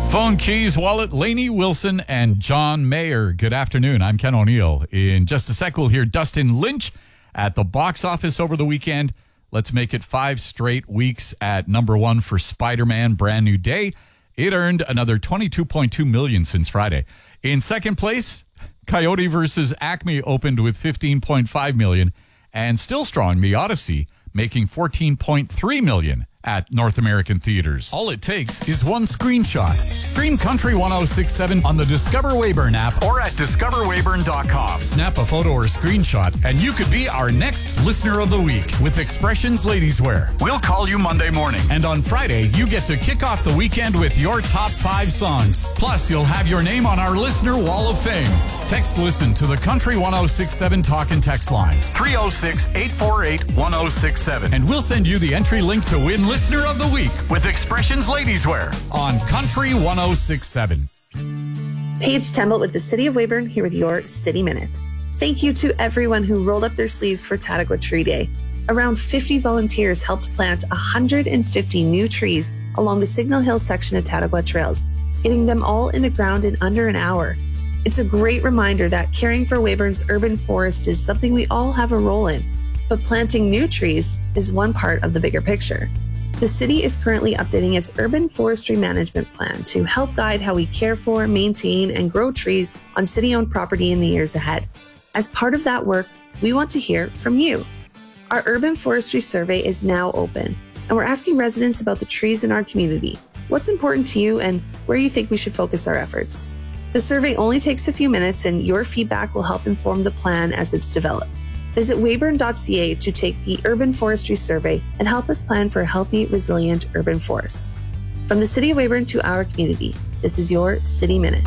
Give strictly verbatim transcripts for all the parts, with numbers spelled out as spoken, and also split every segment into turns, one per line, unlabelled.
Phone, keys, wallet, Lainey Wilson, and John Mayer. Good afternoon. I'm Ken O'Neill. In just a sec, we'll hear Dustin Lynch at the box office over the weekend. Let's make it five straight weeks at number one for Spider-Man Brand New Day. It earned another twenty-two point two million dollars since Friday. In second place, Coyote versus Acme opened with fifteen point five million dollars. And still strong, The Odyssey, making fourteen point three million dollars at North American theaters. All it takes is one screenshot. Stream Country one oh six point seven on the Discover Weyburn app or at discover weyburn dot com. Snap a photo or screenshot and you could be our next Listener of the Week with Expressions Ladies Wear. We'll call you Monday morning. And on Friday, you get to kick off the weekend with your top five songs. Plus, you'll have your name on our Listener Wall of Fame. Text LISTEN to the Country one oh six point seven talk and text line. three oh six, eight four eight, one oh six seven. And we'll send you the entry link to win Listener of the Week with Expressions Ladies Wear on Country one oh six point seven.
Paige Temple with the City of Weyburn here with your City Minute. Thank you to everyone who rolled up their sleeves for Tattagua Tree Day. Around fifty volunteers helped plant one hundred fifty new trees along the Signal Hill section of Tattagua Trails, getting them all in the ground in under an hour. It's a great reminder that caring for Weyburn's urban forest is something we all have a role in, but planting new trees is one part of the bigger picture. The city is currently updating its urban forestry management plan to help guide how we care for, maintain, and grow trees on city-owned property in the years ahead. As part of that work, we want to hear from you. Our urban forestry survey is now open, and we're asking residents about the trees in our community, what's important to you, and where you think we should focus our efforts. The survey only takes a few minutes, and your feedback will help inform the plan as it's developed. Visit weyburn dot c a to take the Urban Forestry Survey and help us plan for a healthy, resilient urban forest. From the City of Weyburn to our community, this is your City Minute.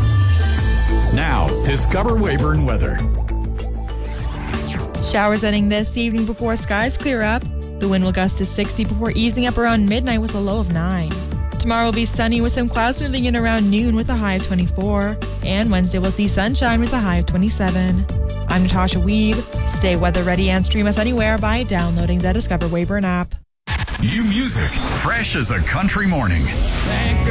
Now, Discover Weyburn weather.
Showers ending this evening before skies clear up. The wind will gust to sixty before easing up around midnight with a low of nine. Tomorrow will be sunny with some clouds moving in around noon with a high of twenty-four. And Wednesday we'll see sunshine with a high of twenty-seven. I'm Natasha Weeb. Stay weather ready and stream us anywhere by downloading the Discover Weyburn app.
You music, fresh as a country morning.
Thank